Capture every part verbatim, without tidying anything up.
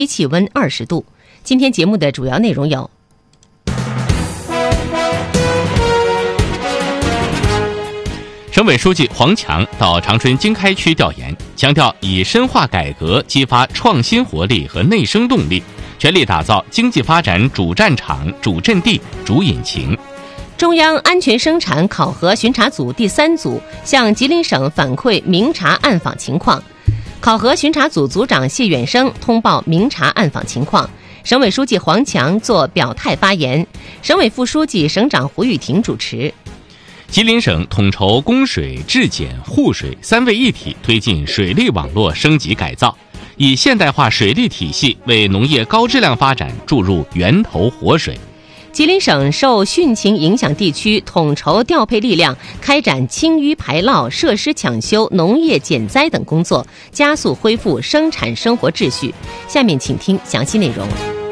气温二十度。今天节目的主要内容有： 省委书记黄强到长春经开区调研，强调以深化改革激发创新活力和内生动力，全力打造经济发展主战场、主阵地、主引擎。 中央安全生产考核巡查组第三组向吉林省反馈明察暗访情况，考核巡查组组长谢远生通报明察暗访情况，省委书记黄强作表态发言，省委副书记、省长胡玉婷主持。 吉林省统筹供水、治碱、护水三位一体，推进水利网络升级改造，以现代化水利体系为农业高质量发展注入源头活水。 吉林省受汛情影响地区统筹调配力量，开展清淤排涝、设施抢修、农业减灾等工作，加速恢复生产生活秩序。下面请听详细内容。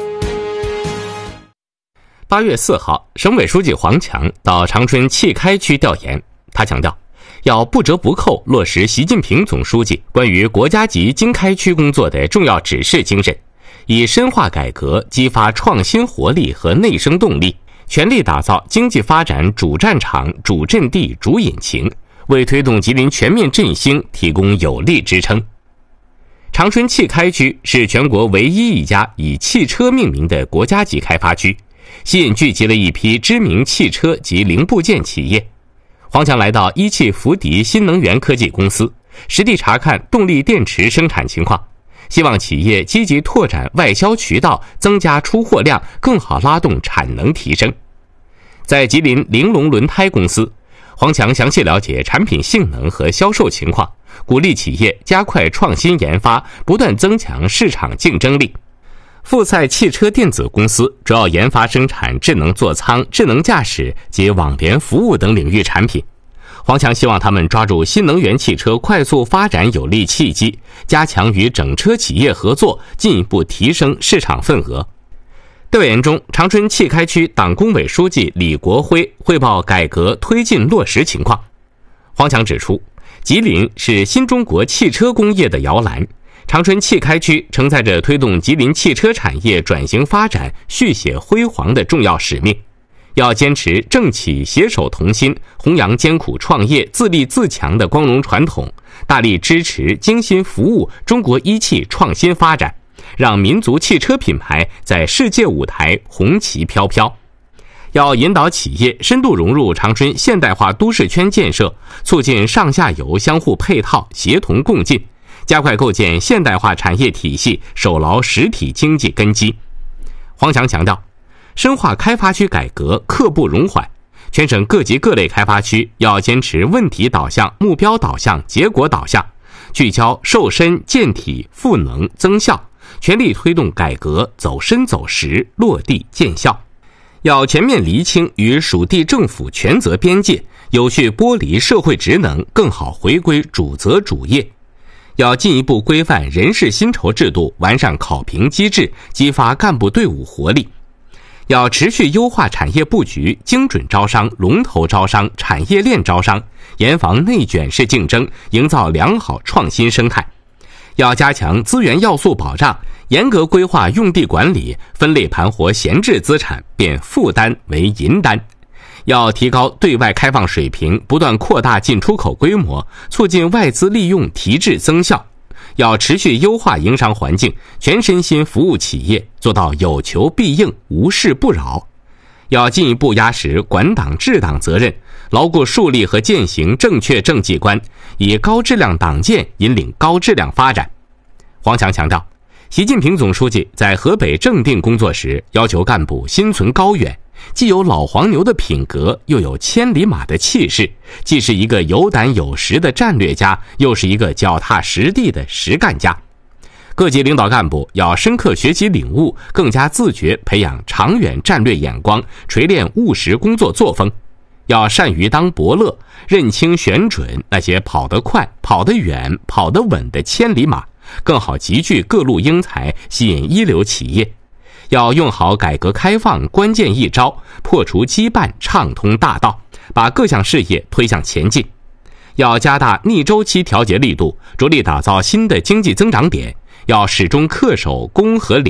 八月四号，省委书记黄强到长春契开区调研，他强调，要不折不扣落实习近平总书记关于国家级经开区工作的重要指示精神，以深化改革激发创新活力和内生动力，全力打造经济发展主战场、主阵地、主引擎，为推动吉林全面振兴提供有力支撑。长春契开区是全国唯一一家以汽车命名的国家级开发区，吸引聚集了一批知名汽车及零部件企业。黄强来到一汽福迪新能源科技公司，实地查看动力电池生产情况，希望企业积极拓展外销渠道，增加出货量，更好拉动产能提升。在吉林玲珑轮胎公司，黄强详细了解产品性能和销售情况，鼓励企业加快创新研发，不断增强市场竞争力。富赛汽车电子公司主要研发生产智能座舱、智能驾驶及网联服务等领域产品。黄强希望他们抓住新能源汽车快速发展有利契机，加强与整车企业合作，进一步提升市场份额。调研中，长春契开区党工委书记李国辉汇报改革推进落实情况。黄强指出，吉林是新中国汽车工业的摇篮，长春契开区承载着推动吉林汽车产业转型发展、续写辉煌的重要使命。要坚持政企携手同心，弘扬艰苦创业、自立自强的光荣传统，大力支持精心服务中国一汽创新发展，让民族汽车品牌在世界舞台红旗飘飘。要引导企业深度融入长春现代化都市圈建设，促进上下游相互配套、协同共进，加快构建现代化产业体系，守牢实体经济根基。黄强强调，深化开发区改革刻不容缓，全省各级各类开发区要坚持问题导向、目标导向、结果导向，聚焦瘦身、健体、赋能、增效，全力推动改革走深走实、落地见效。要全面厘清与属地政府权责边界，有序剥离社会职能，更好回归主责主业。要进一步规范人事薪酬制度，完善考评机制，激发干部队伍活力。要持续优化产业布局，精准招商、龙头招商、产业链招商，严防内卷式竞争，营造良好创新生态。要加强资源要素保障，严格规划用地管理，分类盘活闲置资产，变负担为银单。要提高对外开放水平，不断扩大进出口规模，促进外资利用提质增效。要持续优化营商环境，全身心服务企业，做到有求必应、无事不扰。要进一步压实管党治党责任，牢固树立和践行正确政绩观，以高质量党建引领高质量发展。黄强强调，习近平总书记在河北正定工作时，要求干部心存高远，既有老黄牛的品格，又有千里马的气势，既是一个有胆有识的战略家，又是一个脚踏实地的实干家。各级领导干部要深刻学习领悟，更加自觉培养长远战略眼光，锤炼务实工作作风。要善于当伯乐，认清选准那些跑得快、跑得远、跑得稳的千里马，更好集聚各路英才，吸引一流企业。要用好改革开放关键一招，破除羁绊，畅通大道，把各项事业推向前进。要加大逆周期调节力度，着力打造新的经济增长点， 要始终恪守公和理。